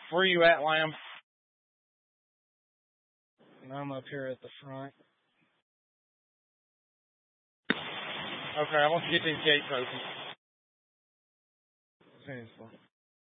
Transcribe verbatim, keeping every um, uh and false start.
Where are you at, Lamb? I'm up here at the front. Okay, I want to get these gates open. Seriously.